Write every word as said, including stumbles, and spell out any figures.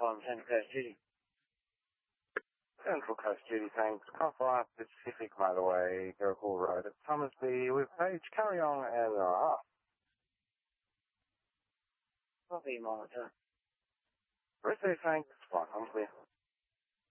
calling Central Coast Duty. Central Coast Duty, thanks. Car five Pacific motorway, Gokul Road at Somersby with page carry on and there are. Copy, monitor. Received, thanks. Right, I'm clear.